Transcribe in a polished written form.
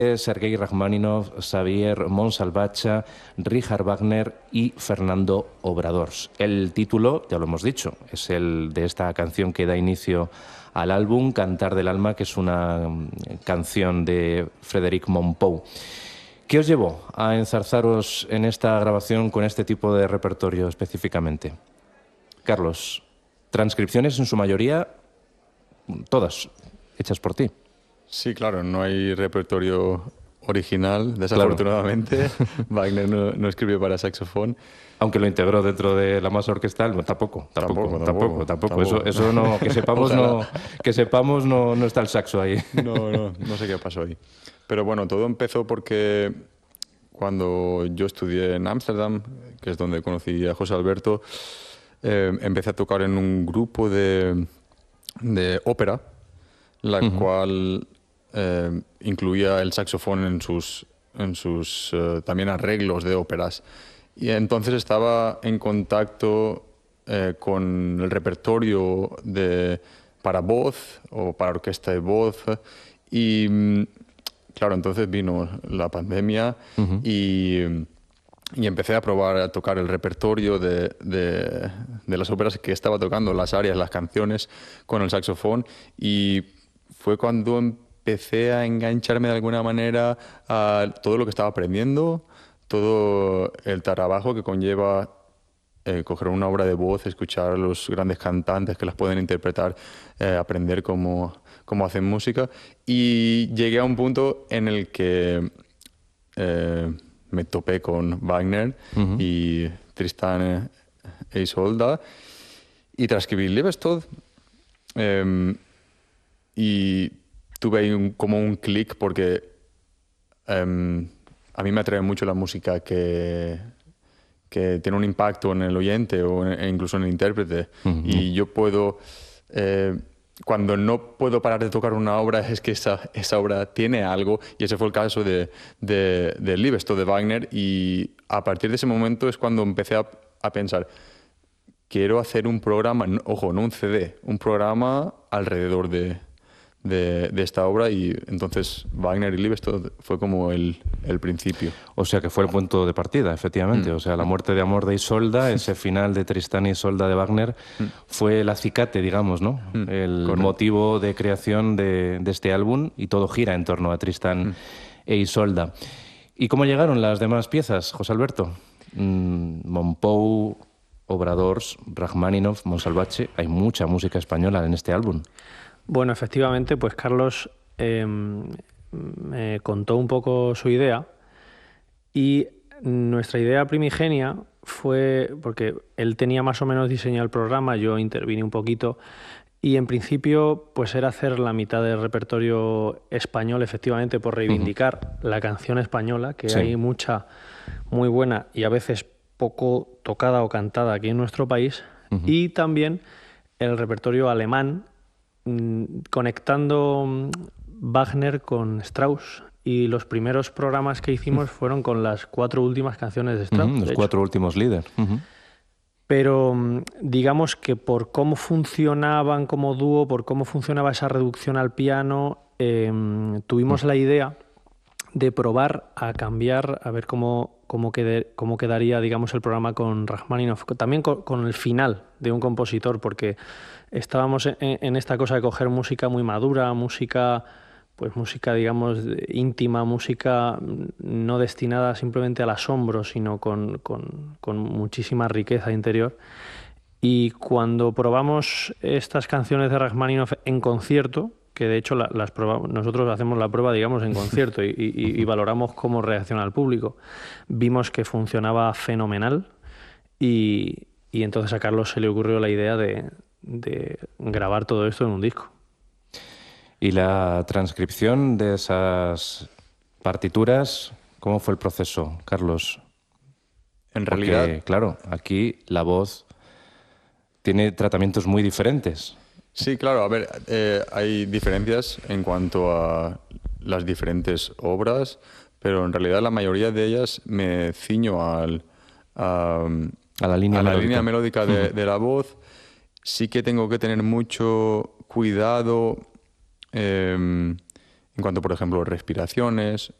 Sergei Rachmaninoff, Xavier Monsalvatcha, Richard Wagner y Fernando Obradors. El título, ya lo hemos dicho, es el de esta canción que da inicio al álbum, Cantar del Alma, que es una canción de Frédéric Mompou. ¿Qué os llevó a enzarzaros en esta grabación con este tipo de repertorio específicamente? Carlos, transcripciones en su mayoría, todas hechas por ti. Sí, claro, no hay repertorio original, desafortunadamente. Claro. Wagner no escribió para saxofón. Aunque lo integró dentro de la masa orquestal, tampoco. Eso no, que sepamos no está el saxo ahí. No sé qué pasó ahí. Pero bueno, todo empezó porque cuando yo estudié en Ámsterdam, que es donde conocí a José Alberto, empecé a tocar en un grupo de ópera, la cual incluía el saxofón en sus también arreglos de óperas. Y entonces estaba en contacto con el repertorio para voz o para orquesta de voz. Y claro, entonces vino la pandemia y empecé a probar a tocar el repertorio de las óperas que estaba tocando, las arias, las canciones, con el saxofón. Y fue cuando empecé a engancharme de alguna manera a todo lo que estaba aprendiendo, todo el trabajo que conlleva coger una obra de voz, escuchar a los grandes cantantes que las pueden interpretar, aprender cómo hacen música. Y llegué a un punto en el que me topé con Wagner y Tristan e Isolda y transcribí Liebestod. Y tuve ahí como un clic porque a mí me atrae mucho la música que tiene un impacto en el oyente e incluso en el intérprete. Y yo puedo... cuando no puedo parar de tocar una obra es que esa obra tiene algo, y ese fue el caso de Liebestod de Wagner. Y a partir de ese momento es cuando empecé a pensar, quiero hacer un programa, ojo, no un CD, un programa alrededor de esta obra. Y entonces Wagner y Liebestod fue como el principio. O sea que fue el punto de partida, efectivamente. O sea, la muerte de amor de Isolda, ese final de Tristán y Isolda de Wagner, fue el acicate, digamos, ¿no? El motivo de creación de este álbum, y todo gira en torno a Tristán e Isolda. ¿Y cómo llegaron las demás piezas, José Alberto? Mompou, Obradors, Rachmaninoff, Monsalvatche. Hay mucha música española en este álbum. Bueno, efectivamente, pues Carlos me contó un poco su idea, y nuestra idea primigenia fue, porque él tenía más o menos diseñado el programa, yo intervine un poquito, y en principio pues era hacer la mitad del repertorio español, efectivamente, por reivindicar la canción española, que hay mucha muy buena y a veces poco tocada o cantada aquí en nuestro país, y también el repertorio alemán, conectando Wagner con Strauss. Y los primeros programas que hicimos fueron con las 4 últimas canciones de Strauss. Los 4 últimos líderes. Pero digamos que por cómo funcionaban como dúo, por cómo funcionaba esa reducción al piano, tuvimos la idea de probar a cambiar, a ver cómo quedaría, digamos, el programa con Rachmaninoff. También con el final de un compositor, porque estábamos en esta cosa de coger música muy madura, música, digamos, íntima, música no destinada simplemente al asombro, sino con muchísima riqueza interior. Y cuando probamos estas canciones de Rachmaninoff en concierto, que de hecho nosotros hacemos la prueba, digamos, en concierto y valoramos cómo reacciona el público, vimos que funcionaba fenomenal, y entonces a Carlos se le ocurrió la idea de grabar todo esto en un disco. ¿Y la transcripción de esas partituras, cómo fue el proceso, Carlos? En realidad... Porque, claro, aquí la voz tiene tratamientos muy diferentes. Sí, claro. A ver, hay diferencias en cuanto a las diferentes obras, pero en realidad la mayoría de ellas me ciño a la línea melódica de la voz. Sí que tengo que tener mucho cuidado en cuanto, por ejemplo, respiraciones,